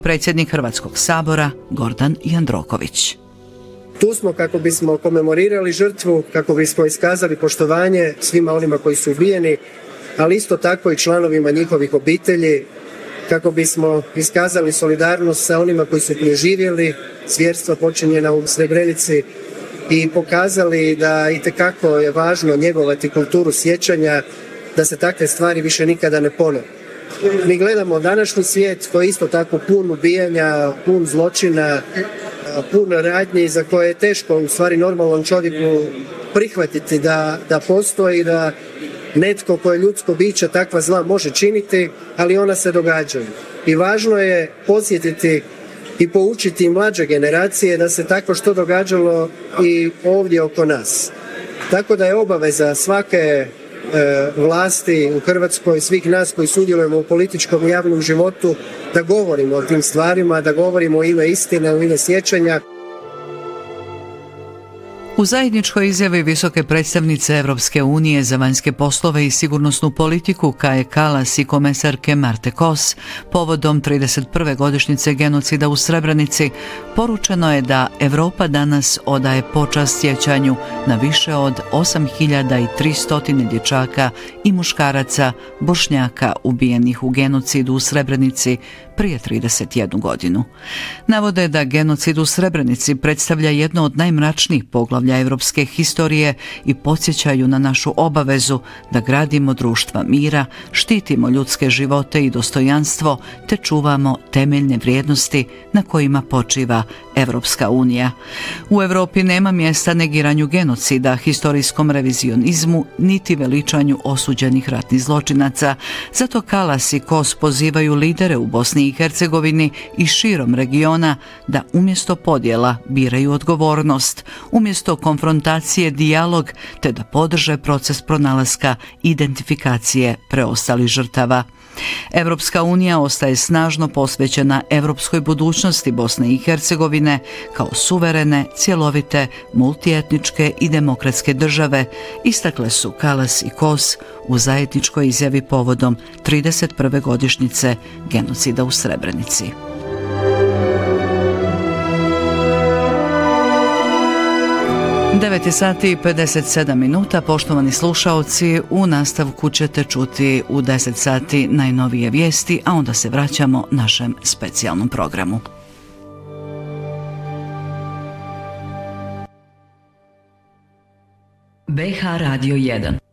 Predsjednik Hrvatskog sabora Gordan Jandroković. Tu smo kako bismo komemorirali žrtvu, kako bismo iskazali poštovanje svima onima koji su ubijeni, ali isto tako i članovima njihovih obitelji, kako bismo iskazali solidarnost sa onima koji su preživjeli zvjerstva počinjena u Srebrenici i pokazali da itekako je važno njegovati kulturu sjećanja, da se takve stvari više nikada ne ponove. Mi gledamo današnji svijet koji je isto tako pun ubijanja, pun zločina, pun radnji za koje je teško u stvari normalnom čovjeku prihvatiti da postoji, da netko koje je ljudsko biće takva zla može činiti, ali ona se događaju. I važno je podsjetiti i poučiti mlađe generacije da se tako što događalo i ovdje oko nas. Tako da je obaveza svake vlasti u Hrvatskoj, svih nas koji sudjelujemo u političkom i javnom životu, da govorimo o tim stvarima, da govorimo u ime istine, u ime sjećanja. U zajedničkoj izjavi visoke predstavnice Europske unije za vanjske poslove i sigurnosnu politiku Kaje Kallas i komesarke Marte Kos povodom 31. godišnjice genocida u Srebrenici poručeno je da Europa danas odaje počast sjećanju na više od 8300 dječaka i muškaraca Bošnjaka ubijenih u genocidu u Srebrenici prije 31 godinu. Navode da genocid u Srebrenici predstavlja jedno od najmračnijih poglavlja europske historije i podsjećaju na našu obavezu da gradimo društva mira, štitimo ljudske živote i dostojanstvo te čuvamo temeljne vrijednosti na kojima počiva Europska unija. U Europi nema mjesta negiranju genocida, historijskom revizionizmu niti veličanju osuđenih ratnih zločinaca. Zato Kallas i Kos pozivaju lidere u Bosni i Hercegovini i širom regiona da umjesto podjela biraju odgovornost, umjesto konfrontacije dijalog, te da podrže proces pronalaska identifikacije preostalih žrtava. Europska unija ostaje snažno posvećena europskoj budućnosti Bosne i Hercegovine kao suverene, cjelovite, multietničke i demokratske države, istakle su Kallas i Kos u zajedničkoj izjavi povodom 31. godišnjice genocida u Srebrenici. Sati 57 minuta, poštovani slušaoci, u nastavku ćete čuti u 10 sati najnovije vijesti, a onda se vraćamo našem specijalnom programu. BH Radio 1